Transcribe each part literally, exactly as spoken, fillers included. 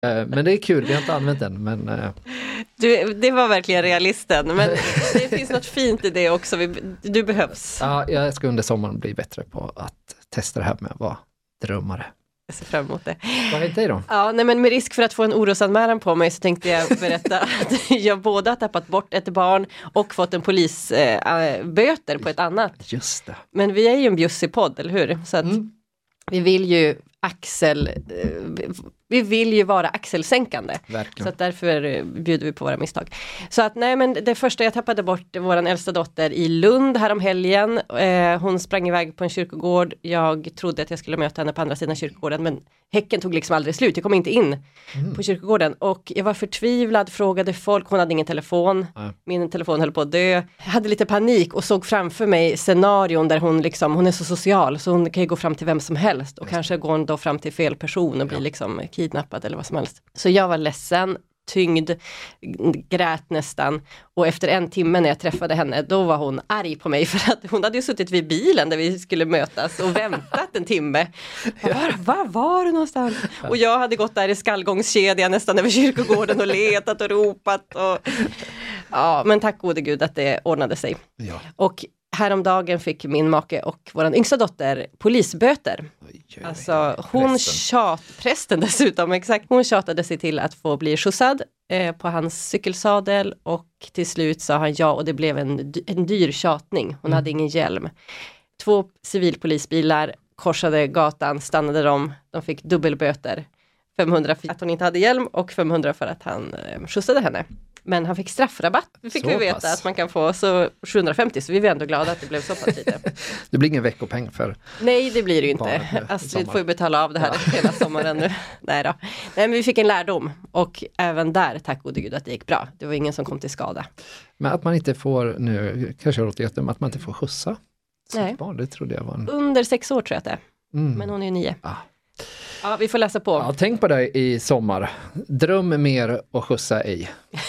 Men det är kul, vi har inte använt den. Men... Du, det var verkligen realisten, men det finns något fint i det också. Du behövs. Ja, jag ska under sommaren bli bättre på att testa det här med att vara drömmare. Jag ser fram emot det. Vad vet du då? Ja, nej, men med risk för att få en orosanmälan på mig så tänkte jag berätta att jag både har tappat bort ett barn och fått en polisböter äh, på ett annat. Just det. Men vi är ju en bjussig podd, eller hur? Så att mm. vi vill ju axel... Äh, vi vill ju vara axelsänkande. Verkligen. Så att därför bjuder vi på våra misstag. Så att nej, men det första jag tappade bort våran äldsta dotter i Lund här om helgen. Eh, hon sprang iväg på en kyrkogård. Jag trodde att jag skulle möta henne på andra sidan kyrkogården, men häcken tog liksom aldrig slut. Jag kom inte in mm. på kyrkogården. Och jag var förtvivlad, frågade folk. Hon hade ingen telefon. Mm. Min telefon höll på att dö. Jag hade lite panik och såg framför mig scenarion där hon liksom, hon är så social så hon kan ju gå fram till vem som helst. Och kanske går hon då fram till fel person och blir ja. liksom kidnappad eller vad som helst. Så jag var ledsen, tyngd, grät nästan. Och efter en timme när jag träffade henne, då var hon arg på mig för att hon hade ju suttit vid bilen där vi skulle mötas och väntat en timme. Var, var var du någonstans? Och jag hade gått där i skallgångskedja nästan över kyrkogården och letat och ropat. Och... Ja, men tack gode gud att det ordnade sig. Ja. Och häromdagen fick min make och våran yngsta dotter polisböter. Oj, oj, alltså hon tjat, prästen dessutom, exakt. Hon tjatade sig till att få bli skjutsad eh, på hans cykelsadel och till slut sa han ja och det blev en, en dyr tjatning. Hon mm. hade ingen hjälm. Två civilpolisbilar korsade gatan, stannade de, de fick dubbelböter. femhundra för att hon inte hade hjälm och femhundra för att han eh, skjutsade henne. Men han fick straffrabatt. Vi fick så vi veta pass. Att man kan få så sjuhundrafemtio, så vi var ändå glada att det blev så pass lite. Det blir ingen veckopeng för... Nej, det blir det ju inte. Astrid får ju betala av det här ja. hela sommaren nu. Nej då. Nej, men vi fick en lärdom. Och även där, tack gode gud att det gick bra. Det var ingen som kom till skada. Men att man inte får, nu kanske jag låter jättem, att man inte får skjutsa. Nej. Barn, det trodde jag var en... Under sex år tror jag att det är. Mm. Men hon är ju nio. Ah. Ja, vi får läsa på. Ja, tänk på det i sommar. Dröm mer och skjutsa i.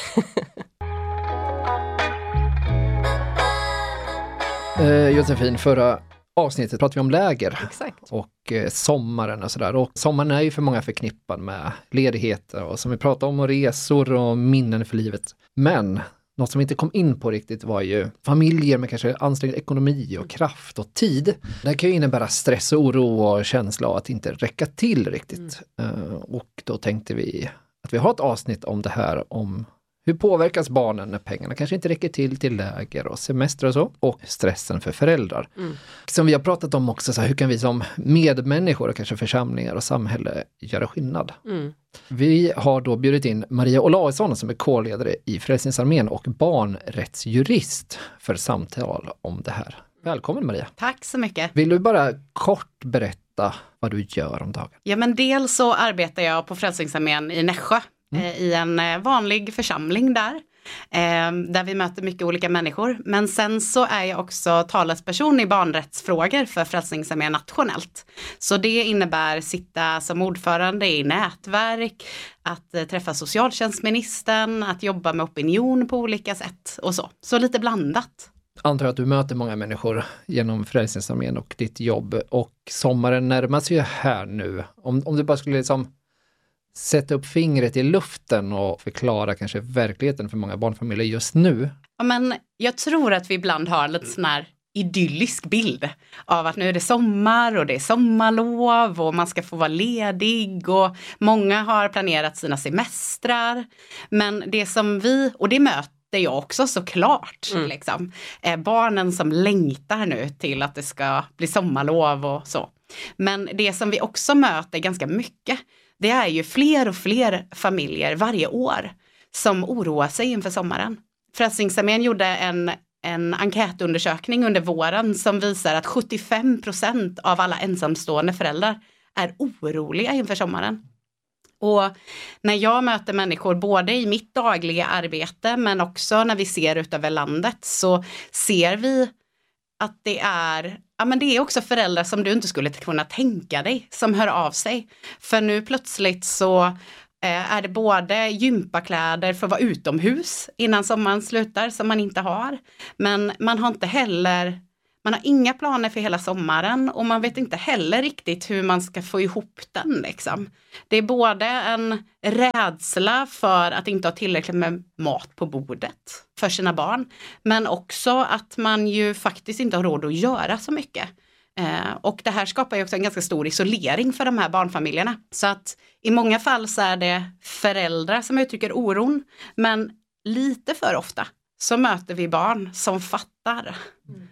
eh, Josefin, förra avsnittet pratade vi om läger. Exakt. Och eh, sommaren och sådär. Och sommaren är ju för många förknippad med ledigheter och som vi pratade om och resor och minnen för livet. Men... något som vi inte kom in på riktigt var ju familjer med kanske ansträngd ekonomi och kraft och tid. Det kan ju innebära stress och oro och känsla av att inte räcka till riktigt. Mm. Uh, och då tänkte vi att vi har ett avsnitt om det här, om hur påverkas barnen när pengarna kanske inte räcker till till läger och semester och så. Och stressen för föräldrar. Mm. Som vi har pratat om också, så här, hur kan vi som medmänniskor och kanske församlingar och samhälle göra skillnad? Mm. Vi har då bjudit in Maria Olausson som är kårledare i Frälsningsarmén och barnrättsjurist för samtal om det här. Välkommen Maria. Tack så mycket. Vill du bara kort berätta vad du gör om dagen? Ja, men dels så arbetar jag på Frälsningsarmén i Nässjö. Mm. I en vanlig församling där. Eh, där vi möter mycket olika människor. Men sen så är jag också talesperson i barnrättsfrågor för Frälsningsarmén nationellt. Så det innebär sitta som ordförande i nätverk, att eh, träffa socialtjänstministern, att jobba med opinion på olika sätt och så. Så lite blandat. Antar att du möter många människor genom Frälsningsarmén och ditt jobb. Och sommaren närmar sig ju här nu. Om, om du bara skulle liksom... sätta upp fingret i luften och förklara kanske verkligheten för många barnfamiljer just nu. Ja, men jag tror att vi ibland har lite sån här idyllisk bild av att nu är det sommar och det är sommarlov och man ska få vara ledig och många har planerat sina semestrar. Men det som vi, och det möter jag också såklart, mm. liksom, är barnen som längtar nu till att det ska bli sommarlov och så. Men det som vi också möter ganska mycket, det är ju fler och fler familjer varje år som oroar sig inför sommaren. Frälsningsarmén gjorde en, en enkätundersökning under våren som visar att sjuttiofem procent av alla ensamstående föräldrar är oroliga inför sommaren. Och när jag möter människor både i mitt dagliga arbete men också när vi ser ut över landet så ser vi att det är, ja men det är också föräldrar som du inte skulle kunna tänka dig som hör av sig. För nu plötsligt så eh, är det både gympakläder för att vara utomhus innan sommaren slutar som man inte har. Men man har inte heller, Man har inga planer för hela sommaren och man vet inte heller riktigt hur man ska få ihop den. Liksom. Det är både en rädsla för att inte ha tillräckligt med mat på bordet för sina barn. Men också att man ju faktiskt inte har råd att göra så mycket. Eh, och det här skapar ju också en ganska stor isolering för de här barnfamiljerna. Så att i många fall så är det föräldrar som uttrycker oron. Men lite för ofta så möter vi barn som fattar mm.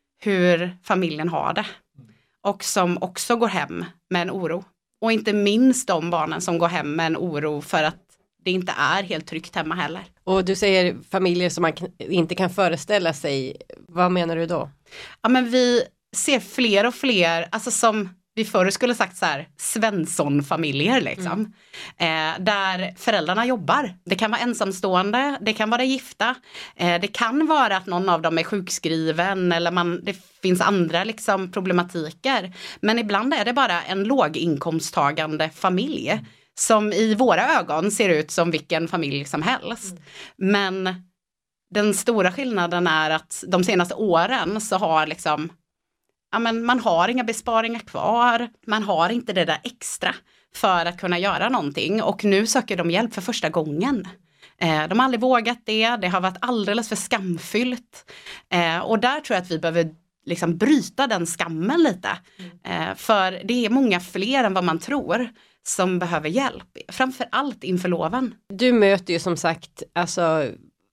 hur familjen har det. Och som också går hem med en oro. Och inte minst de barnen som går hem med en oro för att det inte är helt tryggt hemma heller. Och du säger familjer som man inte kan föreställa sig. Vad menar du då? Ja, men vi ser fler och fler, alltså som vi förr skulle sagt så här, Svensson-familjer liksom. Mm. Eh, där föräldrarna jobbar. Det kan vara ensamstående, det kan vara gifta. Eh, det kan vara att någon av dem är sjukskriven eller man, det finns andra liksom problematiker. Men ibland är det bara en låginkomsttagande familj. Mm. Som i våra ögon ser ut som vilken familj som helst. Mm. Men den stora skillnaden är att de senaste åren så har liksom ja, men man har inga besparingar kvar. Man har inte det där extra för att kunna göra någonting. Och nu söker de hjälp för första gången. Eh, de har aldrig vågat det. Det har varit alldeles för skamfyllt. Eh, och där tror jag att vi behöver liksom bryta den skammen lite. Eh, för det är många fler än vad man tror som behöver hjälp. Framförallt inför loven. Du möter ju som sagt alltså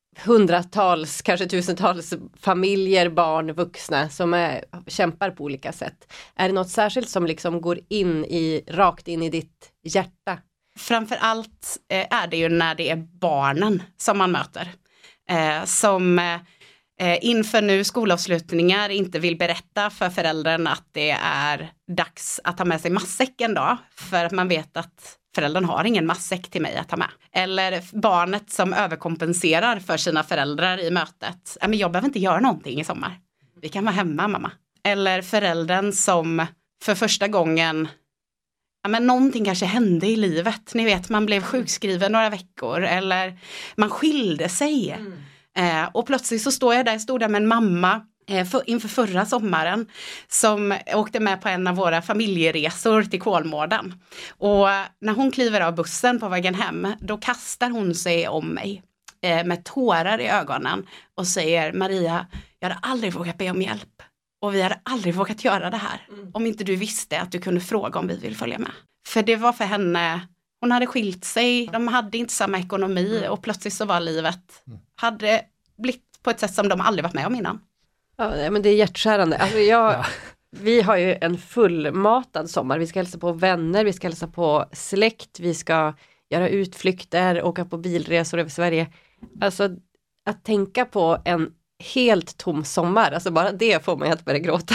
hundratals, kanske tusentals familjer, barn, vuxna som är, kämpar på olika sätt. Är det något särskilt som liksom går in i, rakt in i ditt hjärta? Framförallt eh, är det ju när det är barnen som man möter. Eh, som eh, inför nu skolavslutningar inte vill berätta för föräldern att det är dags att ta med sig matsäcken då. För att man vet att föräldern har ingen matsäck till mig att ta med. Eller barnet som överkompenserar för sina föräldrar i mötet. Men jag behöver inte göra någonting i sommar. Vi kan vara hemma, mamma. Eller föräldern som för första gången, ja, men någonting kanske hände i livet. Ni vet, man blev sjukskriven några veckor. Eller man skilde sig. Mm. Eh, och plötsligt så står jag där, stod där med en mamma. För, inför förra sommaren som åkte med på en av våra familjeresor till Kolmården. Och när hon kliver av bussen på vägen hem, då kastar hon sig om mig eh, med tårar i ögonen och säger: Maria, jag hade aldrig vågat be om hjälp. Och vi hade aldrig vågat göra det här mm. om inte du visste att du kunde fråga om vi vill följa med. För det var för henne, hon hade skilt sig, de hade inte samma ekonomi mm. och plötsligt så var livet, hade blivit på ett sätt som de aldrig varit med om innan. Ja, men det är hjärtskärande. Alltså jag, ja. Vi har ju en fullmatad sommar. Vi ska hälsa på vänner, vi ska hälsa på släkt, vi ska göra utflykter, åka på bilresor över Sverige. Alltså att tänka på en helt tom sommar, alltså bara det får man ju att börja gråta.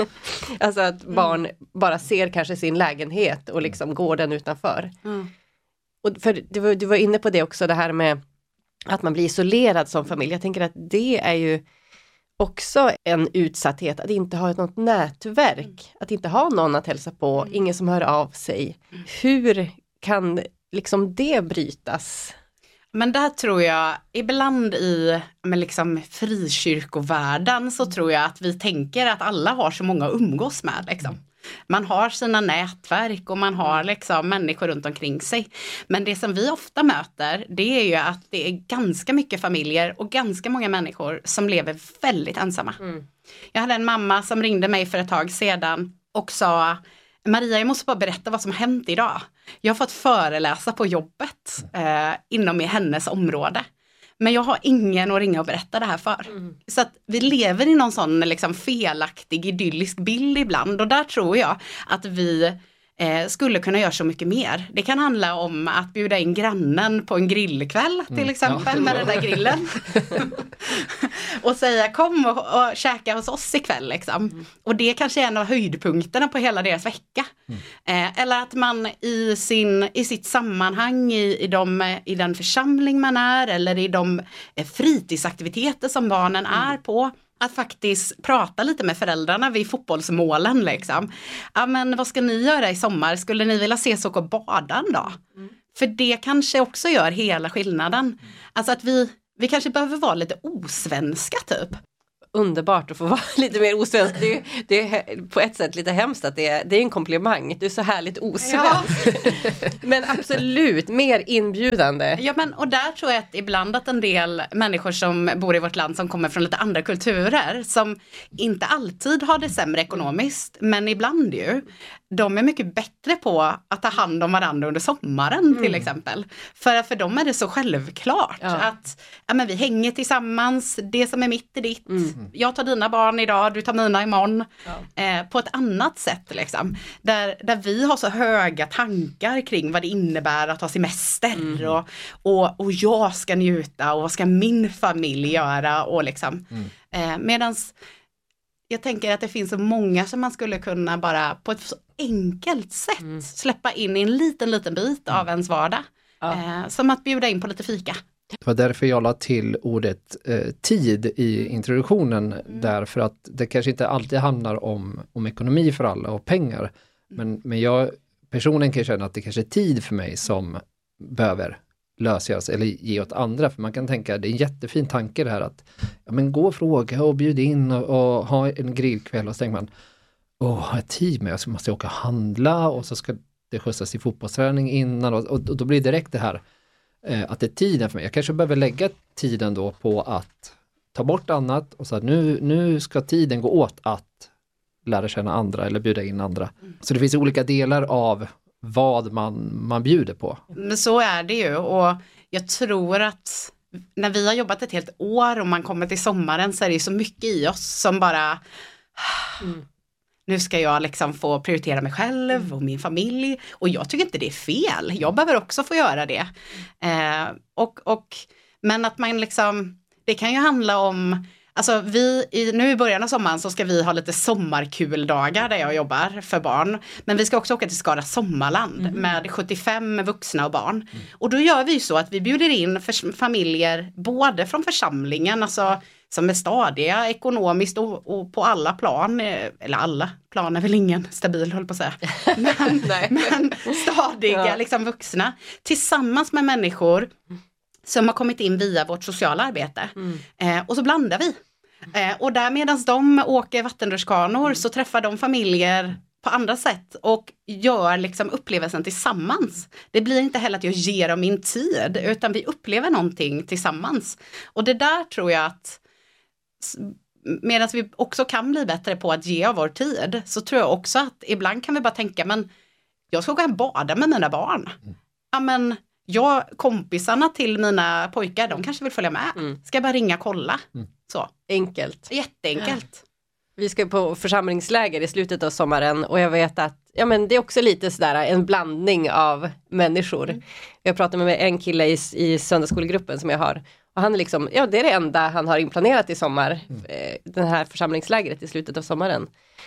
Alltså att barn mm. bara ser kanske sin lägenhet och liksom går den utanför. Mm. Och för du var, du var inne på det också, det här med att man blir isolerad som familj. Jag tänker att det är ju också en utsatthet, att inte ha något nätverk, mm. att inte ha någon att hälsa på, mm. ingen som hör av sig. Mm. Hur kan liksom det brytas? Men där tror jag, ibland i men liksom frikyrkovärlden så tror jag att vi tänker att alla har så många att umgås med. Liksom. Man har sina nätverk och man har liksom människor runt omkring sig. Men det som vi ofta möter, det är ju att det är ganska mycket familjer och ganska många människor som lever väldigt ensamma. Mm. Jag hade en mamma som ringde mig för ett tag sedan och sa: Maria, jag måste bara berätta vad som har hänt idag. Jag har fått föreläsa på jobbet eh, inom i hennes område. Men jag har ingen att ringa och berätta det här för. Mm. Så att vi lever i någon sån liksom felaktig, idyllisk bild ibland. Och där tror jag att vi eh, skulle kunna göra så mycket mer. Det kan handla om att bjuda in grannen på en grillkväll till mm. exempel, ja. Med den där grillen. Och säga: kom och, och käka hos oss ikväll. Liksom. Mm. Och det kanske är en av höjdpunkterna på hela deras vecka. Mm. Eh, eller att man i, sin, i sitt sammanhang, i, i, de, i den församling man är, eller i de eh, fritidsaktiviteter som barnen mm. är på, att faktiskt prata lite med föräldrarna vid fotbollsmålen. Liksom. Ja, men vad ska ni göra i sommar? Skulle ni vilja ses och bada en dag? Mm. För det kanske också gör hela skillnaden. Mm. Alltså att vi, vi kanske behöver vara lite osvenska typ. underbart att få vara lite mer osvensk. Det är, det är på ett sätt lite hemskt att det är, det är en komplimang. Du är så härligt osvensk. Ja. Men absolut, mer inbjudande. Ja, men och där tror jag att ibland att en del människor som bor i vårt land som kommer från lite andra kulturer som inte alltid har det sämre ekonomiskt, men ibland ju, de är mycket bättre på att ta hand om varandra under sommaren mm. till exempel. För, för dem är det så självklart ja. att ja, men vi hänger tillsammans, det som är mitt är ditt. Mm. Jag tar dina barn idag, du tar mina imorgon. Ja. Eh, på ett annat sätt liksom. Där, där vi har så höga tankar kring vad det innebär att ha semester. Mm. Och, och, och jag ska njuta och vad ska min familj göra. Och liksom. Mm. Eh, medans jag tänker att det finns så många som man skulle kunna bara på ett så enkelt sätt mm. släppa in i en liten, liten bit av ens vardag. Ja. Eh, som att bjuda in på lite fika. Det var därför jag la till ordet eh, tid i introduktionen. Mm. Därför att det kanske inte alltid handlar om, om ekonomi för alla och pengar. Men, men jag personligen kan känna att det kanske är tid för mig som behöver lösas eller ge åt andra. För man kan tänka, det är en jättefin tanke det här att ja, men gå och fråga och bjuda in och, och ha en grillkväll och så tänker man, åh, har jag tid med? Så måste jag åka och handla och så ska det skjutsas till fotbollsträning innan och, och, och då blir det direkt det här eh, att det är tiden för mig. Jag kanske behöver lägga tiden då på att ta bort annat och så att nu, nu ska tiden gå åt att lära känna andra eller bjuda in andra. Mm. Så det finns olika delar av vad man, man bjuder på. Men så är det ju och jag tror att när vi har jobbat ett helt år och man kommer till sommaren så är det så mycket i oss som bara mm. nu ska jag liksom få prioritera mig själv och min familj och jag tycker inte det är fel. Jag behöver också få göra det. Eh, och, och, men att man liksom, det kan ju handla om alltså vi, i, nu i början av sommaren så ska vi ha lite sommarkuldagar där jag jobbar för barn. Men vi ska också åka till Skara Sommarland mm. med sjuttiofem vuxna och barn. Mm. Och då gör vi ju så att vi bjuder in för, familjer både från församlingen, alltså som är stadiga ekonomiskt och, och på alla plan. Eller alla plan är väl ingen stabil, höll på att säga. Men, men stadiga ja. liksom vuxna. Tillsammans med människor som har kommit in via vårt sociala arbete. Mm. Eh, och så blandar vi. Eh, och där medan de åker vattenrutschkanor mm. så träffar de familjer på andra sätt och gör liksom upplevelsen tillsammans. Det blir inte heller att jag ger dem min tid utan vi upplever någonting tillsammans. Och det där tror jag att medan vi också kan bli bättre på att ge av vår tid så tror jag också att ibland kan vi bara tänka men jag ska gå och bada med mina barn. Mm. Ja men jag, kompisarna till mina pojkar, de kanske vill följa med. Mm. Ska jag bara ringa och kolla. Mm. Så. Enkelt. Jätteenkelt. Vi ska på församlingsläger i slutet av sommaren och jag vet att ja, men det är också lite sådär en blandning av människor. Mm. Jag pratade med en kille i, i söndagsskolegruppen som jag har. Och han är liksom, ja det är det enda han har inplanerat i sommar. Mm. Eh, den här församlingslägret i slutet av sommaren.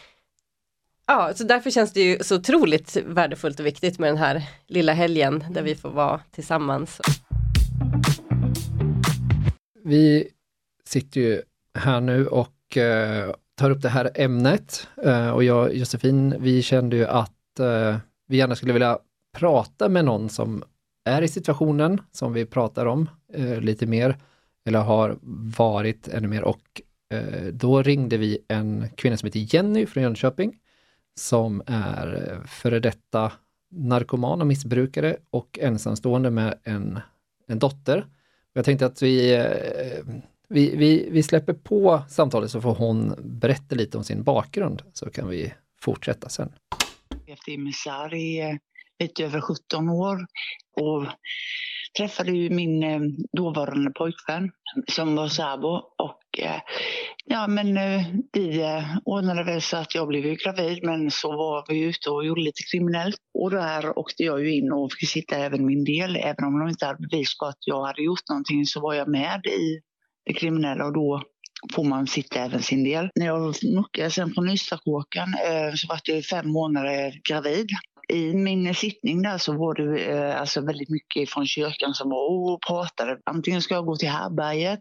Ja, så därför känns det ju så otroligt värdefullt och viktigt med den här lilla helgen där vi får vara tillsammans. Vi sitter ju här nu och eh, tar upp det här ämnet eh, och jag och Josefin, vi kände ju att eh, vi gärna skulle vilja prata med någon som är i situationen som vi pratar om eh, lite mer eller har varit ännu mer och eh, då ringde vi en kvinna som heter Jenny från Jönköping som är före detta narkoman och missbrukare och ensamstående med en, en dotter. Jag tänkte att vi, vi, vi, vi släpper på samtalet så får hon berätta lite om sin bakgrund så kan vi fortsätta sen. Jag har varit misär i lite över sjutton år och träffade ju min dåvarande pojkvän som var sabo och ja men vi ordnade väl så att jag blev ju gravid men så var vi ute och gjorde lite kriminellt och där åkte jag ju in och fick sitta även min del även om de inte hade bevis på att jag hade gjort någonting så var jag med i det kriminella och då får man sitta även sin del. När jag muckade sen på Nystakåken så var jag fem månader gravid. I min sittning där så var det eh, alltså väldigt mycket från kyrkan som var och pratade. Antingen ska jag gå till härberget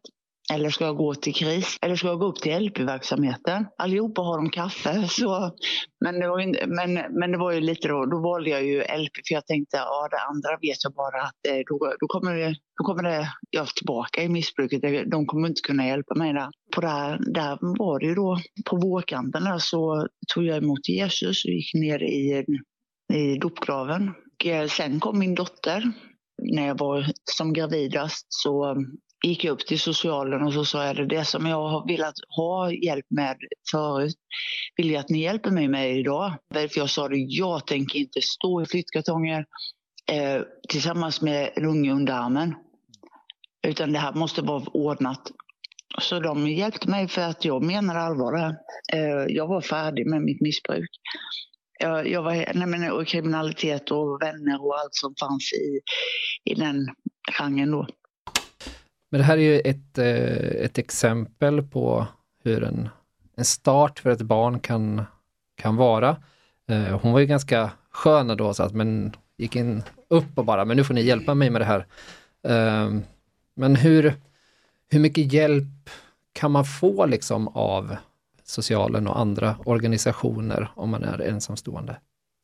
Eller ska jag gå till KRIS? Eller ska jag gå upp till L P-verksamheten? Allihopa har de kaffe. Så, men, det var ju, men, men det var ju lite då, då valde jag ju L P för jag tänkte, ja det andra vet jag bara att då, då, kommer, det, då kommer det jag tillbaka i missbruket. De kommer inte kunna hjälpa mig där. På där, där var det ju då, på vårkanten där så tog jag emot Jesus och gick ner i, i dopgraven. Och sen kom min dotter. När jag var som gravidast så gick jag upp till socialen och så sa jag det, det som jag har velat ha hjälp med förut vill jag att ni hjälper mig med idag. För jag sa det, jag tänker inte stå i flyttkartonger eh, tillsammans med en unge under armen. Utan det här måste vara ordnat. Så de hjälpte mig för att jag menar allvar. Eh, jag var färdig med mitt missbruk. Jag, jag var, nej men, och kriminalitet och vänner och allt som fanns i, i den genren då. Men det här är ju ett, ett exempel på hur en, en start för ett barn kan, kan vara. Hon var ju ganska skön då, så att, men gick in upp och bara, men nu får ni hjälpa mig med det här. Men hur, hur mycket hjälp kan man få liksom av socialen och andra organisationer om man är ensamstående?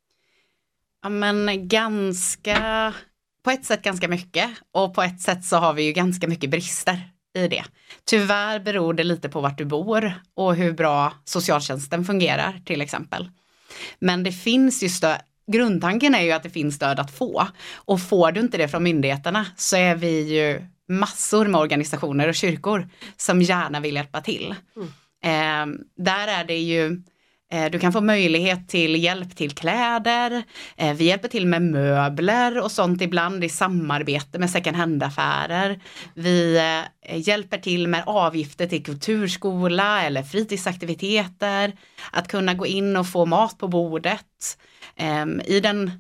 Ja, men ganska, på ett sätt ganska mycket, och på ett sätt så har vi ju ganska mycket brister i det. Tyvärr beror det lite på vart du bor och hur bra socialtjänsten fungerar till exempel. Men det finns ju stöd, grundtanken är ju att det finns stöd att få, och får du inte det från myndigheterna så är vi ju massor med organisationer och kyrkor som gärna vill hjälpa till. Mm. Eh, där är det ju, eh, du kan få möjlighet till hjälp till kläder, eh, vi hjälper till med möbler och sånt ibland i samarbete med second hand-affärer. Vi eh, hjälper till med avgifter till kulturskola eller fritidsaktiviteter, att kunna gå in och få mat på bordet. Eh, i den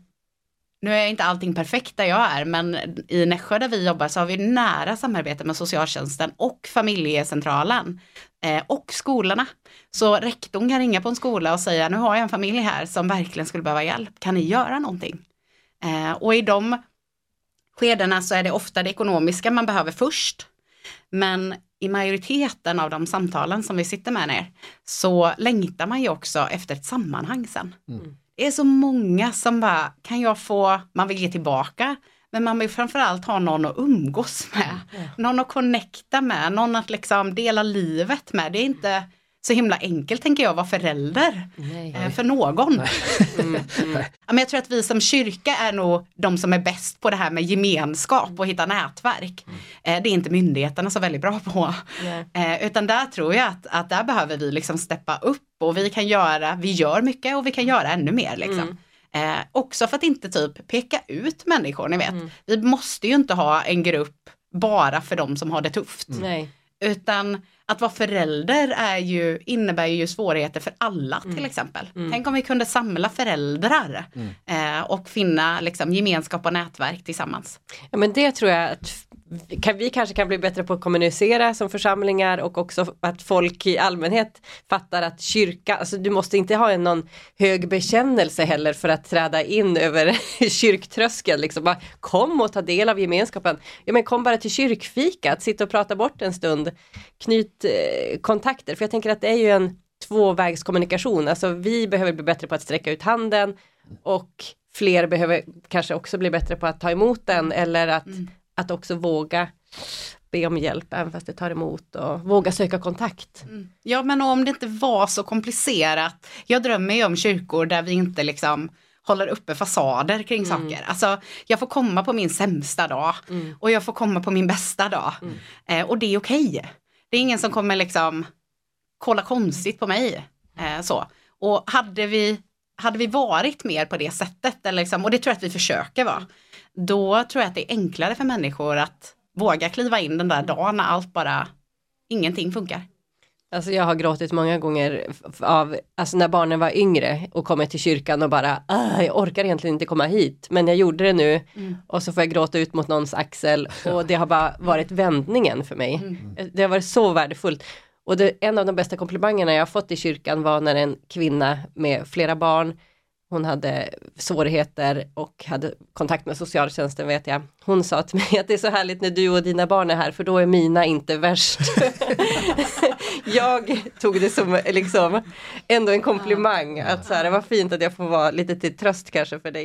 Nu är inte allting perfekt där jag är, men i Nässjö där vi jobbar så har vi nära samarbete med socialtjänsten och familjecentralen eh, och skolorna. Så rektorn kan ringa på en skola och säga, nu har jag en familj här som verkligen skulle behöva hjälp. Kan ni göra någonting? Eh, och i de skedena så är det ofta det ekonomiska man behöver först. Men i majoriteten av de samtalen som vi sitter med ner så längtar man ju också efter ett sammanhang sen. Mm. Det är så många som bara, kan jag få, man vill ge tillbaka, men man vill framförallt ha någon att umgås med, mm. någon att connecta med, någon att liksom dela livet med. Det är inte så himla enkelt, tänker jag, att vara förälder nej, eh, för någon. Mm, mm. Men jag tror att vi som kyrka är nog de som är bäst på det här med gemenskap och hitta nätverk. Mm. Eh, det är inte myndigheterna så väldigt bra på. Eh, utan där tror jag att, att där behöver vi liksom steppa upp, och vi kan göra, vi gör mycket och vi kan göra ännu mer liksom. Mm. Eh, också för att inte typ peka ut människor, ni vet. Mm. Vi måste ju inte ha en grupp bara för de som har det tufft. Mm. Nej. Utan att vara förälder är ju, innebär ju svårigheter för alla till mm. exempel. Mm. Tänk om vi kunde samla föräldrar mm. eh, och finna liksom, gemenskap och nätverk tillsammans. Ja, men det tror jag att kan, vi kanske kan bli bättre på att kommunicera som församlingar, och också att folk i allmänhet fattar att kyrka, alltså du måste inte ha en någon hög bekännelse heller för att träda in över kyrktröskeln. Liksom bara kom och ta del av gemenskapen. Ja, men kom bara till kyrkfika, att sitta och prata bort en stund. Knyt eh, kontakter, för jag tänker att det är ju en tvåvägskommunikation. Alltså vi behöver bli bättre på att sträcka ut handen, och fler behöver kanske också bli bättre på att ta emot den, eller att mm. att också våga be om hjälp även fast det tar emot, och våga söka kontakt. Mm. Ja, men om det inte var så komplicerat. Jag drömmer ju om kyrkor där vi inte liksom håller uppe fasader kring mm. saker. Alltså, jag får komma på min sämsta dag mm. och jag får komma på min bästa dag. Mm. Eh, och det är okej. Det är ingen som kommer liksom kolla konstigt på mig. Eh, så. Och hade vi, hade vi varit mer på det sättet, eller liksom, och det tror jag att vi försöker vara, då tror jag att det är enklare för människor att våga kliva in den där dagen när allt bara, ingenting funkar. Alltså jag har gråtit många gånger av, alltså när barnen var yngre och kommit till kyrkan och bara, jag orkar egentligen inte komma hit, men jag gjorde det nu mm. och så får jag gråta ut mot någons axel, och det har bara varit vändningen för mig. Mm. Det har varit så värdefullt. Och det, en av de bästa komplimangerna jag har fått i kyrkan var när en kvinna med flera barn hon hade svårigheter och hade kontakt med socialtjänsten, vet jag. Hon sa till mig att det är så härligt när du och dina barn är här, för då är mina inte värst. Jag tog det som liksom ändå en komplimang, att så här, det var fint att jag får vara lite till tröst kanske för dig.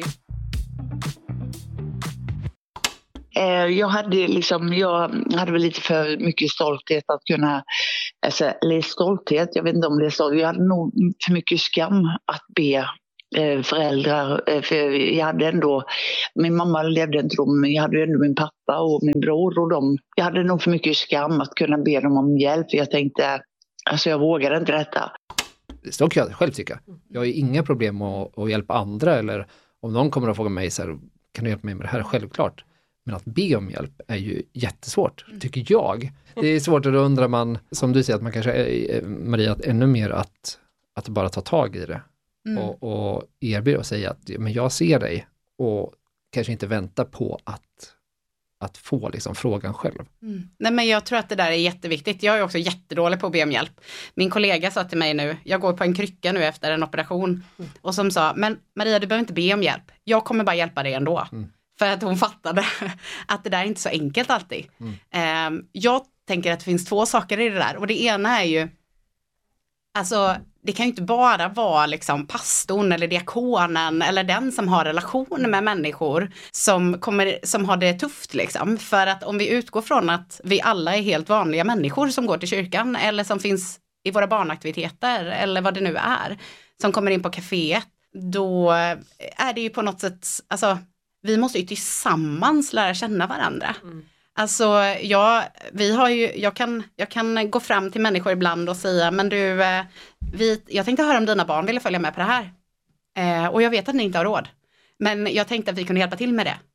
Jag hade, liksom, jag hade väl lite för mycket stolthet att kunna, alltså, eller stolthet, jag vet inte om det är stolthet, jag hade nog för mycket skam att be föräldrar, för jag hade ändå, min mamma levde inte då, men jag hade ändå min pappa och min bror och dem. Jag hade nog för mycket skam att kunna be dem om hjälp, för jag tänkte, alltså jag vågade inte detta. Så kan jag själv tycka. Jag har inga problem att, att hjälpa andra, eller om någon kommer att fråga mig så här, kan du hjälpa mig med det här? Självklart. Men att be om hjälp är ju jättesvårt, tycker jag. Det är svårt, och då undrar man, som du säger, att man kanske är, Maria, att ännu mer att, att bara ta tag i det. Mm. Och, och erbjuda och säga att men jag ser dig, och kanske inte vänta på att, att få liksom frågan själv. Mm. Nej, men jag tror att det där är jätteviktigt. Jag är också jättedålig på att be om hjälp. Min kollega sa till mig nu, jag går på en krycka nu efter en operation, mm. och som sa, men Maria, du behöver inte be om hjälp. Jag kommer bara hjälpa dig ändå. Mm. För att hon fattade att det där är inte så enkelt alltid. Mm. Um, jag tänker att det finns två saker i det där. Och det ena är ju, alltså det kan ju inte bara vara liksom pastorn eller diakonen eller den som har relation med människor som, kommer, som har det tufft liksom. För att om vi utgår från att vi alla är helt vanliga människor som går till kyrkan eller som finns i våra barnaktiviteter eller vad det nu är, som kommer in på kaféet, då är det ju på något sätt, alltså vi måste ju tillsammans lära känna varandra. Mm. Alltså jag, vi har ju, jag, kan, jag kan gå fram till människor ibland och säga, men du, vi, jag tänkte höra om dina barn ville följa med på det här. Eh, och jag vet att ni inte har råd. Men jag tänkte att vi kunde hjälpa till med det.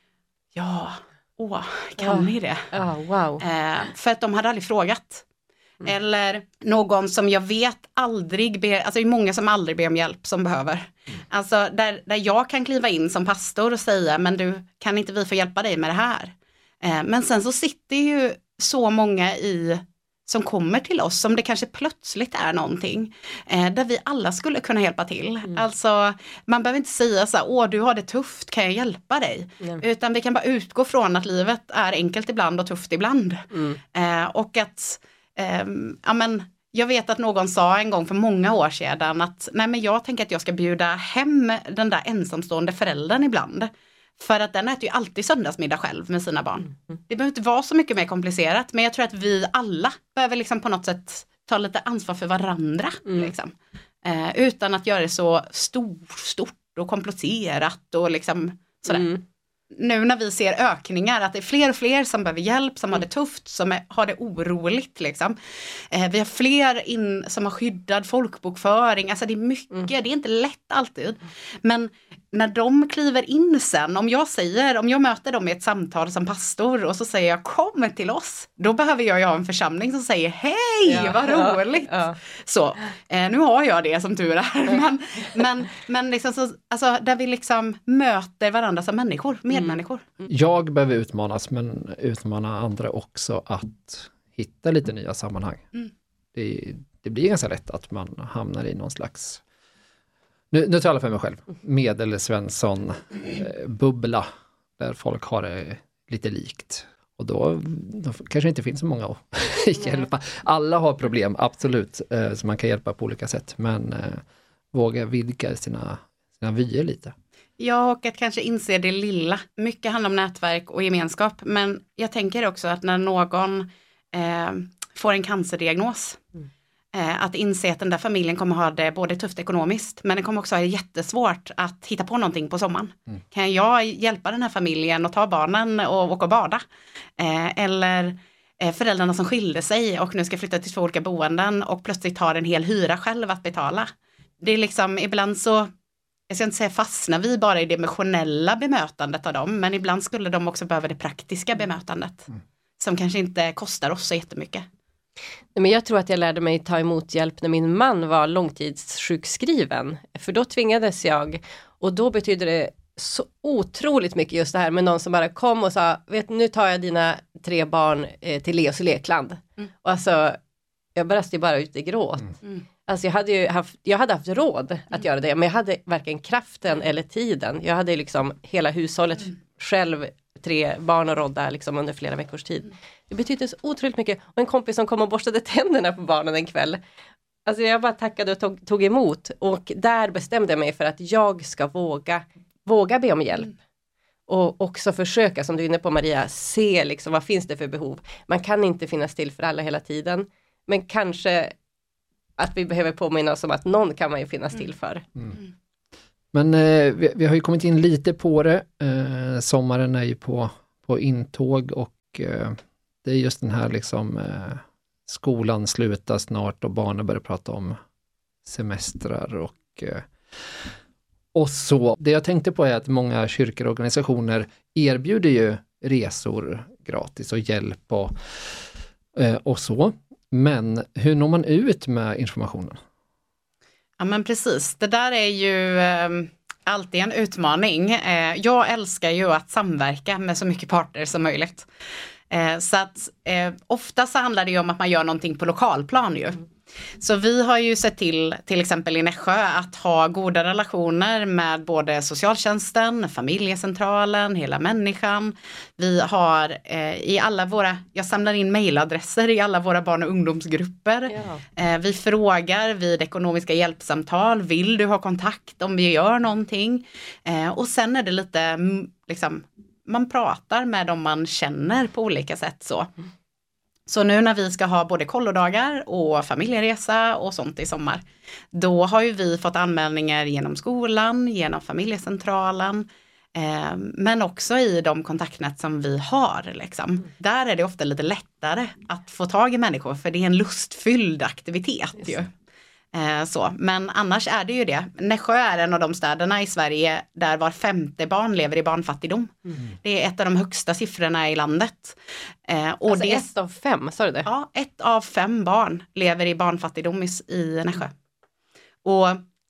Ja, åh, kan ja. ni det? Oh, wow. Eh, för att de hade aldrig frågat. Mm. Eller någon som jag vet aldrig ber, alltså det är många som aldrig ber om hjälp som behöver. Mm. Alltså där, där jag kan kliva in som pastor och säga, men du, kan inte vi få hjälpa dig med det här? Eh, men sen så sitter ju så många i, som kommer till oss, som det kanske plötsligt är någonting, eh, där vi alla skulle kunna hjälpa till. Mm. Alltså man behöver inte säga så här, åh du har det tufft, kan jag hjälpa dig? Mm. Utan vi kan bara utgå från att livet är enkelt ibland och tufft ibland. Mm. Eh, och att Um, ja, men jag vet att någon sa en gång för många år sedan att nej, men jag tänker att jag ska bjuda hem den där ensamstående föräldern ibland. För att den äter ju alltid söndagsmiddag själv med sina barn. Mm. Det behöver inte vara så mycket mer komplicerat, men jag tror att vi alla behöver liksom på något sätt ta lite ansvar för varandra. Mm. Liksom. Uh, utan att göra det så stort, stort och komplicerat och liksom sådär. Mm. Nu när vi ser ökningar, att det är fler och fler som behöver hjälp, som mm. har det tufft, som är, har det oroligt liksom. Eh, vi har fler in, som har skyddad folkbokföring, alltså det är mycket, mm. det är inte lätt alltid. Men när de kliver in sen, om jag säger, om jag möter dem i ett samtal som pastor och så säger jag, kom till oss, då behöver jag ju ha en församling som säger, hej, ja, vad roligt. Ja, ja. Så, eh, nu har jag det som tur är. men men, men liksom så, alltså, där vi liksom möter varandra som människor, medmänniskor. Mm. Jag behöver utmanas, men utmana andra också att hitta lite nya sammanhang. Mm. Det, det blir ganska lätt att man hamnar i någon slags, nu, nu talar jag för mig själv, medelsvensson eh, bubbla där folk har det lite likt. Och då, då kanske inte finns så många att hjälpa. Alla har problem, absolut, eh, som man kan hjälpa på olika sätt. Men eh, våga vidga sina, sina vyer lite. Ja, och att kanske inse det lilla. Mycket handlar om nätverk och gemenskap. Men jag tänker också att när någon eh, får en cancerdiagnos, mm. eh, att inse att den där familjen kommer ha det både tufft ekonomiskt, men den kommer också ha det jättesvårt att hitta på någonting på sommaren. Mm. Kan jag hjälpa den här familjen och ta barnen och åka och bada? Eh, eller eh, föräldrarna som skilde sig och nu ska flytta till två olika boenden och plötsligt har en hel hyra själv att betala. Det är liksom, ibland så, jag ska inte säga fastna vi bara i det emotionella bemötandet av dem, men ibland skulle de också behöva det praktiska bemötandet. Mm. Som kanske inte kostar oss så jättemycket. Men jag tror att jag lärde mig ta emot hjälp när min man var långtidssjukskriven. För då tvingades jag, och då betyder det så otroligt mycket just det här med någon som bara kom och sa, vet nu tar jag dina tre barn eh, till Leos lekland. Mm. Och alltså, jag brast ju bara ut i gråt. Mm. Alltså jag hade ju haft, jag hade haft råd att göra det, men jag hade varken kraften eller tiden. Jag hade liksom hela hushållet mm. själv, tre barn och rodda liksom under flera veckors tid. Det betydde så otroligt mycket. Och en kompis som kom och borstade tänderna på barnen en kväll. Alltså jag bara tackade och tog, tog emot. Och där bestämde jag mig för att jag ska våga, våga be om hjälp. Mm. Och också försöka, som du är inne på Maria, se liksom vad finns det för behov. Man kan inte finnas till för alla hela tiden. Men kanske att vi behöver påminna oss om att någon kan man ju finnas till för. Mm. Men eh, vi, vi har ju kommit in lite på det. Eh, sommaren är ju på, på intåg och eh, det är just den här liksom eh, skolan slutar snart och barnen börjar prata om semestrar och eh, och så. Det jag tänkte på är att många kyrkor och organisationer erbjuder ju resor gratis och hjälp och, eh, och så. Men hur når man ut med informationen? Ja men precis, det där är ju eh, alltid en utmaning. Eh, jag älskar ju att samverka med så mycket parter som möjligt. Eh, så att eh, ofta så handlar det ju om att man gör någonting på lokalplan ju. Så vi har ju sett till, till exempel i Nässjö, att ha goda relationer med både socialtjänsten, familjecentralen, hela människan. Vi har eh, i alla våra, jag samlar in mejladresser i alla våra barn- och ungdomsgrupper. Ja. Eh, vi frågar vid ekonomiska hjälpsamtal, vill du ha kontakt om vi gör någonting? Eh, och sen är det lite, liksom, man pratar med dem man känner på olika sätt så. Så nu när vi ska ha både kollodagar och familjeresa och sånt i sommar, då har ju vi fått anmälningar genom skolan, genom familjecentralen, eh, men också i de kontaktnät som vi har. Liksom. Mm. Där är det ofta lite lättare att få tag i människor, för det är en lustfylld aktivitet ju. Eh, så. Men annars är det ju det. Nässjö är en av de städerna i Sverige där var femte barn lever i barnfattigdom. Mm. Det är ett av de högsta siffrorna i landet. Eh, och alltså det, ett av fem, sa du det? Ja, ett av fem barn lever i barnfattigdom i, i Nässjö. Och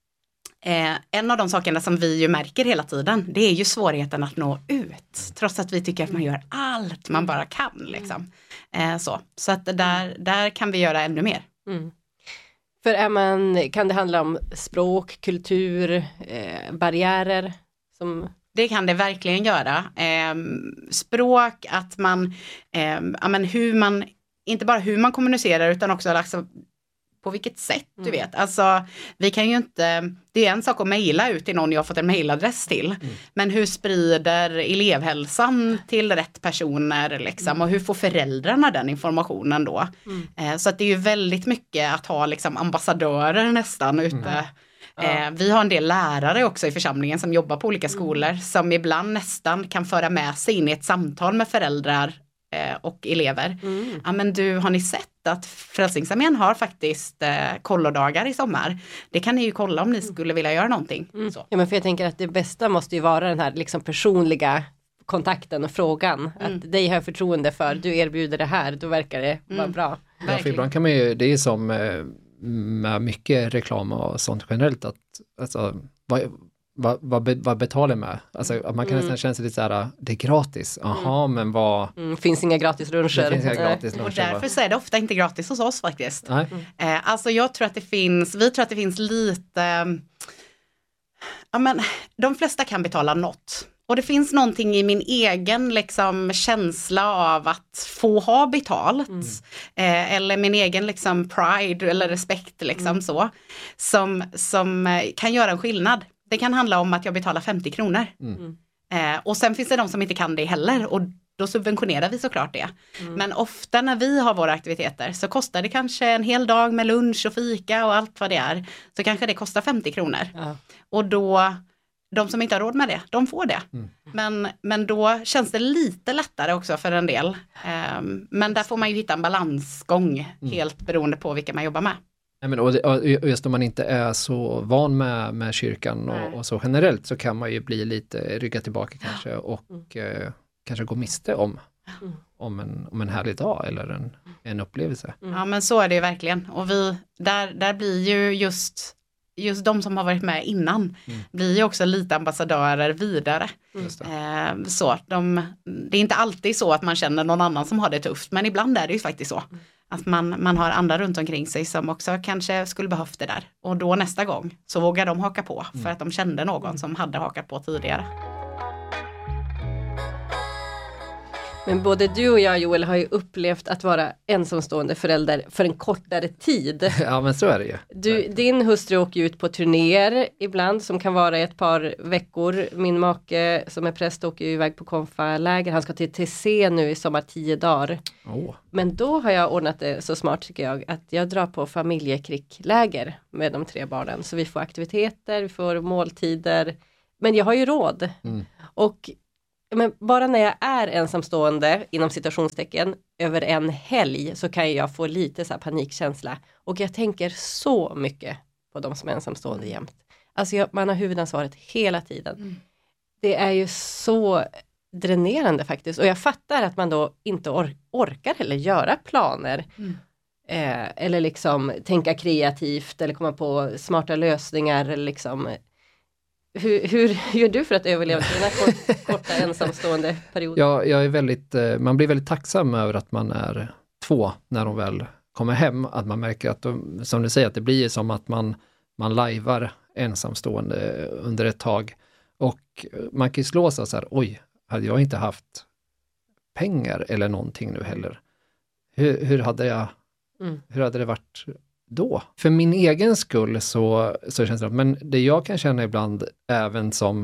eh, en av de sakerna som vi ju märker hela tiden, det är ju svårigheten att nå ut. Trots att vi tycker att man gör allt man bara kan. Liksom. Eh, så så att där, där kan vi göra ännu mer. Mm. För är man, kan det handla om språk, kultur, eh, barriärer? Som... Det kan det verkligen göra. Eh, språk, att man, eh, ja, men hur man, inte bara hur man kommunicerar utan också alltså, på vilket sätt du mm. vet. Alltså vi kan ju inte, det är en sak att mejla ut till någon jag har fått en mejladress till. Mm. Men hur sprider elevhälsan till rätt personer liksom, mm. och hur får föräldrarna den informationen då? Mm. Eh, så att det är ju väldigt mycket att ha liksom ambassadörer nästan ute. Mm. Ja. Eh, vi har en del lärare också i församlingen som jobbar på olika skolor mm. som ibland nästan kan föra med sig in i ett samtal med föräldrar och elever. Mm. Ja men du, har ni sett att Frälsningsarmén har faktiskt eh, kollodagar i sommar? Det kan ni ju kolla om ni skulle vilja göra någonting. Mm. Så. Ja men för jag tänker att det bästa måste ju vara den här liksom personliga kontakten och frågan. Mm. Att dig har förtroende för, du erbjuder det här, då verkar det mm. vara bra. Ja, för ibland kan man ju, det är som med mycket reklam och sånt generellt att alltså, vad, Vad, vad, be, vad betalar med? Alltså man kan mm. nästan känna sig lite så här, det är gratis. Jaha, mm. men vad... Mm, finns inga gratis luncher. Det finns inga gratis luncher. Och därför så är det ofta inte gratis hos oss faktiskt. Nej. Mm. Eh, alltså jag tror att det finns, vi tror att det finns lite, ja men de flesta kan betala något. Och det finns någonting i min egen liksom, känsla av att få ha betalt. Mm. Eh, eller min egen liksom, pride eller respekt liksom, mm. så. Som, som kan göra en skillnad. Det kan handla om att jag betalar femtio kronor. Mm. Eh, och sen finns det de som inte kan det heller. Och då subventionerar vi såklart det. Mm. Men ofta när vi har våra aktiviteter så kostar det kanske en hel dag med lunch och fika och allt vad det är. Så kanske det kostar femtio kronor. Ja. Och då, de som inte har råd med det, de får det. Mm. Men, men då känns det lite lättare också för en del. Eh, men där får man ju hitta en balansgång. Mm. Helt beroende på vilka man jobbar med. Nej, men och, och just om man inte är så van med, med kyrkan och, och så generellt så kan man ju bli lite rygga tillbaka kanske och mm. eh, kanske gå miste om, mm. om, en, om en härlig dag eller en, en upplevelse. Mm. Ja men så är det ju verkligen och vi, där, där blir ju just, just de som har varit med innan mm. blir ju också lite ambassadörer vidare. Mm. Eh, så, de, det är inte alltid så att man känner någon annan som har det tufft men ibland är det ju faktiskt så. Mm. Att man, man har andra runt omkring sig som också kanske skulle behövt det där. Och då nästa gång så vågar de haka på för att de kände någon som hade hakat på tidigare. Men både du och jag, Joel, har ju upplevt att vara ensamstående förälder för en kortare tid. Ja, men så är det ju. Du, din hustru åker ut på turnéer ibland som kan vara i ett par veckor. Min make som är präst åker ju iväg på konfaläger. Han ska till T C nu i sommar tio dagar. Oh. Men då har jag ordnat det så smart tycker jag att jag drar på familjekrickläger med de tre barnen. Så vi får aktiviteter, vi får måltider. Men jag har ju råd. Mm. Och men bara när jag är ensamstående inom citationstecken över en helg så kan jag få lite så här panikkänsla. Och jag tänker så mycket på de som är ensamstående jämt. Alltså jag, man har huvudansvaret hela tiden. Mm. Det är ju så dränerande faktiskt. Och jag fattar att man då inte or- orkar heller göra planer. Mm. Eh, eller liksom tänka kreativt eller komma på smarta lösningar eller liksom... Hur, hur gör du för att överleva den här kort, korta ensamstående perioden? Ja, jag är väldigt, man blir väldigt tacksam över att man är två när de väl kommer hem. Att man märker att, de, som du säger, att det blir som att man, man lajvar ensamstående under ett tag. Och man kan ju slå sig så här, oj, hade jag inte haft pengar eller någonting nu heller. Hur, hur, hade, jag, mm. hur hade det varit då? För min egen skull så, så känns det, men det jag kan känna ibland även som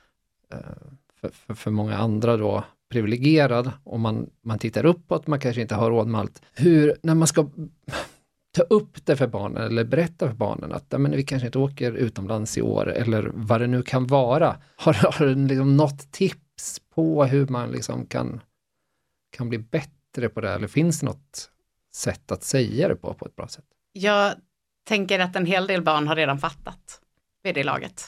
för, för, för många andra då privilegierad, om man, man tittar uppåt, man kanske inte har råd med allt. Hur, när man ska ta upp det för barnen eller berätta för barnen att men vi kanske inte åker utomlands i år eller vad det nu kan vara. Har, har du liksom något tips på hur man liksom kan, kan bli bättre på det? Eller finns det något sätt att säga det på på ett bra sätt? Jag tänker att en hel del barn har redan fattat vid det laget.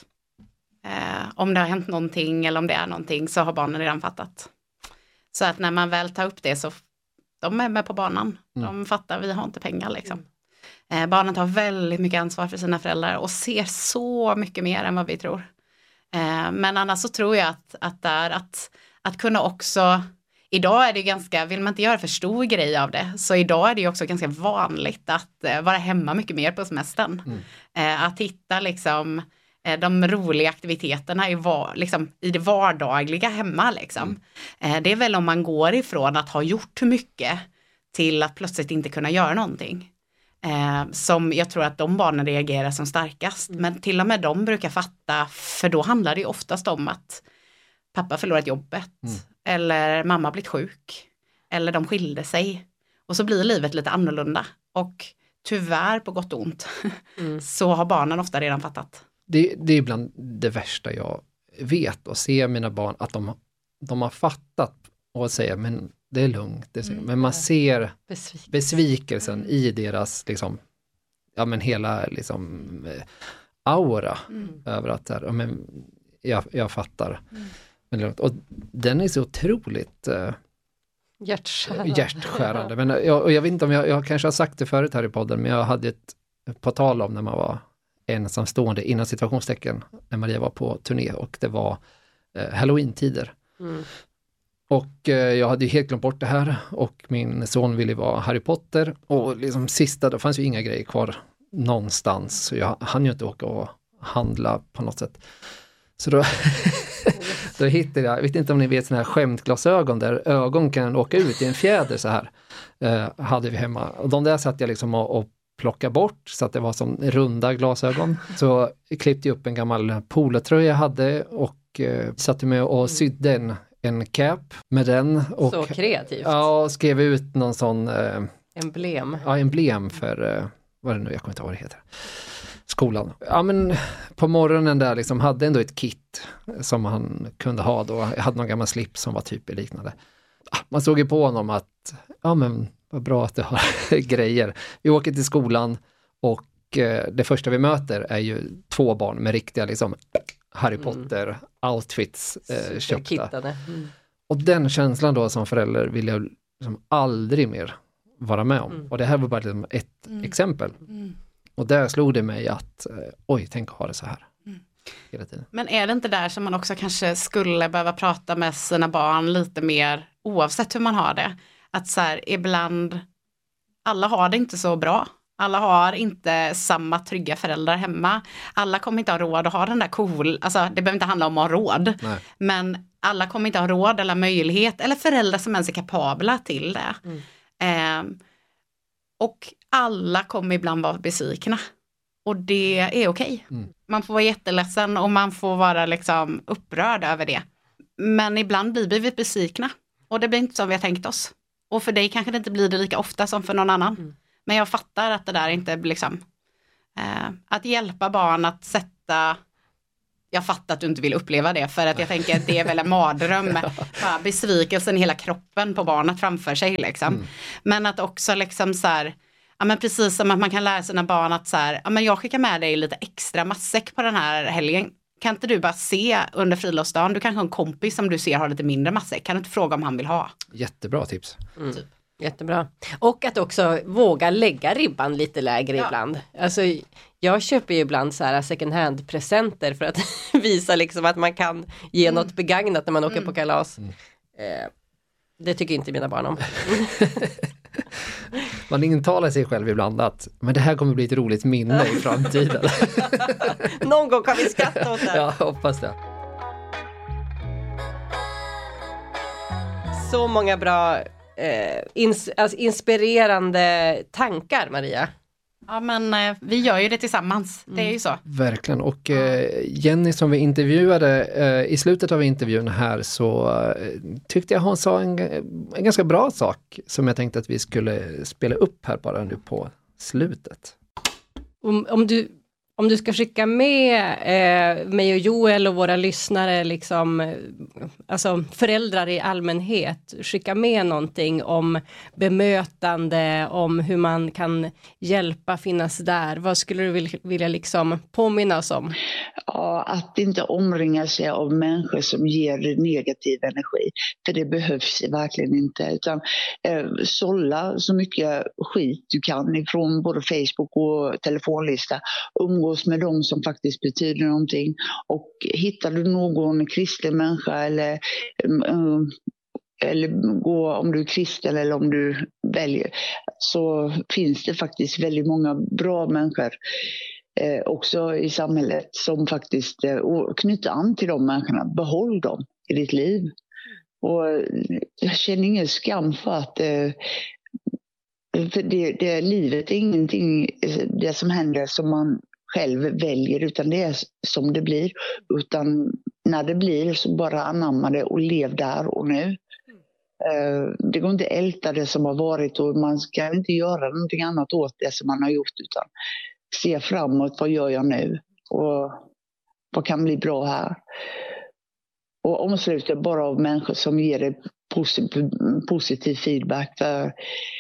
Eh, om det har hänt någonting eller om det är någonting så har barnen redan fattat. Så att när man väl tar upp det så de är med på banan. Mm. De fattar, vi har inte pengar liksom. Eh, barnen tar väldigt mycket ansvar för sina föräldrar och ser så mycket mer än vad vi tror. Eh, men annars så tror jag att, att, där, att, att kunna också... Idag är det ganska, vill man inte göra för stor grej av det, så idag är det ju också ganska vanligt att eh, vara hemma mycket mer på semestern. Mm. Eh, att hitta liksom eh, de roliga aktiviteterna i, var, liksom, i det vardagliga hemma. Liksom. Mm. Eh, det är väl om man går ifrån att ha gjort mycket till att plötsligt inte kunna göra någonting. Eh, som jag tror att de barnen reagerar som starkast. Mm. Men till och med de brukar fatta, för då handlar det ju oftast om att pappa förlorat jobbet. Mm. Eller mamma blivit sjuk. Eller de skilde sig. Och så blir livet lite annorlunda. Och tyvärr på gott och ont. Mm. Så har barnen ofta redan fattat. Det, det är ibland det värsta jag vet. Och se mina barn att de, de har fattat. Och säger men det är lugnt. Det är mm. Men man ser Besvikelsen, besvikelsen mm. i deras liksom. Ja men hela liksom aura. Mm. Över att ja, men, jag, jag fattar. Mm. Och den är så otroligt uh, hjärtskärande. hjärtskärande. Men jag, och jag vet inte om jag, jag kanske har sagt det förut här i podden, men jag hade ett på tal om när man var ensamstående innan situationstecken när Maria var på turné och det var uh, Halloween-tider. Mm. Och uh, jag hade ju helt glömt bort det här och min son ville vara Harry Potter och liksom sista, det fanns ju inga grejer kvar någonstans så jag hann ju inte åka och handla på något sätt. Så då, då hittade jag, jag vet inte om ni vet sådana här skämtglasögon där ögon kan åka ut i en fjäder så här. Eh, hade vi hemma. Och de där satt jag liksom och, och plockade bort så att det var som runda glasögon. Så jag klippte upp en gammal polotröja jag hade och eh, satte mig och sydde en, en cap med den. Och, så kreativt. Ja, och skrev ut någon sån... Eh, emblem. Ja, emblem för, eh, vad är det nu, jag kommer inte ihåg vad det heter. Skolan. Ja men på morgonen där liksom hade ändå ett kit som han kunde ha då. Jag hade någon gammal slips som var typ liknande. Man såg ju på honom att ja men vad bra att du har grejer. Vi åker till skolan och eh, det första vi möter är ju två barn med riktiga liksom Harry Potter mm. outfits eh, köpta. Mm. Och den känslan då som förälder vill jag liksom aldrig mer vara med om. Mm. Och det här var bara liksom ett mm. exempel. Mm. Och där slog det mig att, oj, tänk att ha det så här mm. hela tiden. Men är det inte där som man också kanske skulle behöva prata med sina barn lite mer, oavsett hur man har det? Att så här, ibland, alla har det inte så bra. Alla har inte samma trygga föräldrar hemma. Alla kommer inte ha råd att ha den där cool, alltså det behöver inte handla om att ha råd. Nej. Men alla kommer inte ha råd eller möjlighet eller föräldrar som ens är kapabla till det. Mm. Eh, och alla kommer ibland vara besvikna. Och det är okej. Mm. Man får vara jätteledsen och man får vara liksom upprörd över det. Men ibland blir vi besvikna. Och det blir inte som vi har tänkt oss. Och för dig kanske det inte blir det lika ofta som för någon annan. Mm. Men jag fattar att det där inte liksom... Eh, att hjälpa barn att sätta... Jag fattar att du inte vill uppleva det. För att jag tänker att det är väl en mardröm. Bara besvikelsen i hela kroppen på barnet framför sig. Liksom. Mm. Men att också liksom så här... Ja, men precis som att man kan lära sina barn att så här, ja, men jag skickar med dig lite extra matsäck på den här helgen. Kan inte du bara se under friluftsdagen, du kanske har en kompis som du ser har lite mindre matsäck. Kan du inte fråga om han vill ha? Jättebra tips. Mm. Typ. Jättebra. Och att också våga lägga ribban lite lägre ja. ibland. Alltså, jag köper ju ibland så här second hand presenter för att visa liksom att man kan ge mm. något begagnat när man åker mm. på kalas. Mm. Eh, det tycker inte mina barn om. Man intalar sig själv ibland att men det här kommer bli ett roligt minne i framtiden. Någon gång kan vi skratta åt det. Ja, hoppas det. Så många bra eh, ins- alltså inspirerande tankar, Maria. Ja, men eh, vi gör ju det tillsammans. Det är ju så. Verkligen. Och eh, Jenny som vi intervjuade eh, i slutet av intervjun här så eh, tyckte jag hon sa en, en ganska bra sak som jag tänkte att vi skulle spela upp här bara nu på slutet. Om, om du Om du ska skicka med eh, mig och Joel och våra lyssnare, liksom, alltså föräldrar i allmänhet, skicka med någonting om bemötande, om hur man kan hjälpa, finnas där. Vad skulle du vilja, vilja liksom påminna oss om? Ja, att inte omringa sig av människor som ger negativ energi. För det behövs verkligen inte. Utan eh, sålla så mycket skit du kan ifrån både Facebook och telefonlista. Umgås med dem som faktiskt betyder någonting. Och hittar du någon kristen människa eller, um, eller gå om du är kristen eller om du väljer, så finns det faktiskt väldigt många bra människor eh, också i samhället som faktiskt eh, knyter an till de människorna. Behåll dem i ditt liv. Och jag känner ingen skam för att eh, för det, det, livet är ingenting det som händer som man själv väljer, utan det är som det blir. Utan när det blir så bara anamma det och lev där och nu. Det går inte att älta det som har varit och man ska inte göra någonting annat åt det som man har gjort, utan se framåt, vad gör jag nu och vad kan bli bra här. Och omsluta bara av människor som ger dig positiv, positiv feedback. För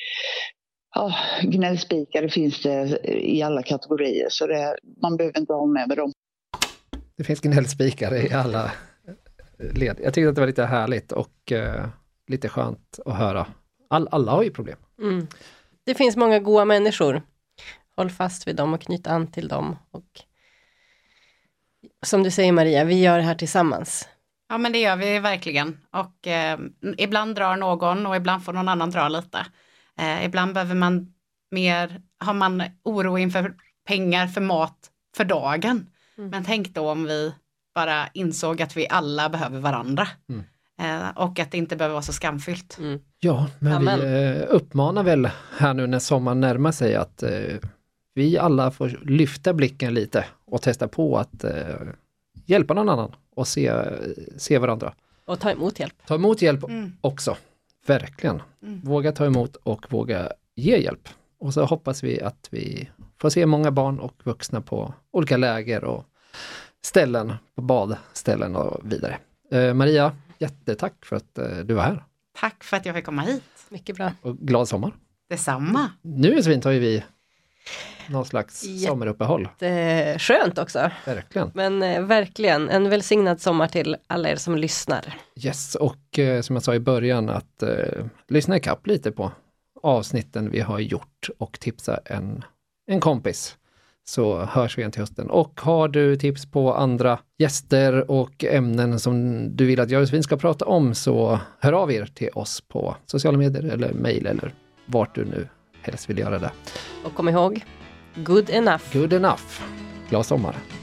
ja, gnällspikare finns det i alla kategorier, så det, man behöver inte ha med med dem. Det finns gnällspikare i alla led. Jag tyckte att det var lite härligt och uh, lite skönt att höra. All, alla har ju problem. Mm. Det finns många goda människor. Håll fast vid dem och knyt an till dem. Och som du säger, Maria, vi gör det här tillsammans. Ja, men det gör vi verkligen. Och eh, ibland drar någon och ibland får någon annan dra lite. Eh, ibland behöver man mer, har man oro inför pengar för mat för dagen. Mm. Men tänk då om vi bara insåg att vi alla behöver varandra. Mm. Eh, och att det inte behöver vara så skamfyllt. Mm. Ja, men Amen. vi eh, uppmanar väl här nu när sommaren närmar sig att eh, vi alla får lyfta blicken lite och testa på att eh, hjälpa någon annan och se, se varandra. Och ta emot hjälp. Ta emot hjälp mm. också. Verkligen. Mm. Våga ta emot och våga ge hjälp. Och så hoppas vi att vi får se många barn och vuxna på olika läger och ställen, på badställen och vidare. Eh, Maria, jättetack för att eh, du var här. Tack för att jag fick komma hit. Mycket bra. Och glad sommar. Detsamma. Nu så tar ju vi någon slags Jätte- sommaruppehåll. Skönt också. Verkligen. Men eh, verkligen en välsignad sommar till alla er som lyssnar. Yes, och eh, som jag sa i början att eh, lyssna ikapp lite på avsnitten vi har gjort och tipsa en, en kompis. Så hörs vi igen till hösten. Och har du tips på andra gäster och ämnen som du vill att Josefin ska prata om, så hör av er till oss på sociala medier eller mejl eller vart du nu helst vill göra det. Och kom ihåg, good enough. Good enough. Glad sommar.